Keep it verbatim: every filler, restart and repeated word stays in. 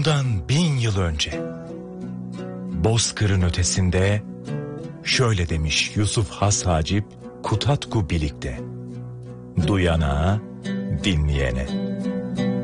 Bundan bin yıl önce Bozkır'ın ötesinde şöyle demiş Yusuf Has Hacip Kutatku Bilik'te: duyana, dinleyene.